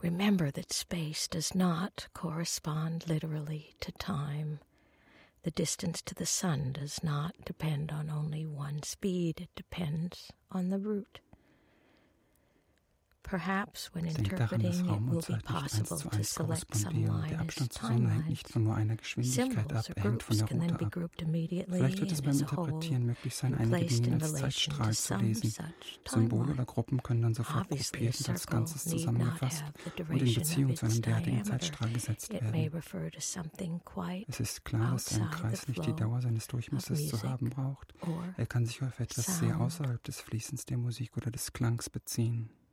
Remember that space does not correspond literally to time. The distance to the sun does not depend on only one speed. It depends on the route. Perhaps when interpreting, it will be possible to select some line as timelines. Symbols or groups can then be grouped immediately Vielleicht wird es and beim as a whole Interpretieren möglich sein, and einige placed in Linien als relation to Zeitstrahl zu some lesen. such Symbole timeline. oder Gruppen können dann sofort Obviously, a gruppiert und als circle Ganzes need not zusammengefasst have the und in duration Beziehung of zu einem its derartigen diameter. Zeitstrahl gesetzt It may werden. refer to something quite Es ist klar, dass ein outside Kreis the nicht die flow Dauer seines of Durchmessers zu music haben braucht. or Er kann sich auf etwas sehr sound. außerhalb des Fließens der Musik oder des Klangs beziehen.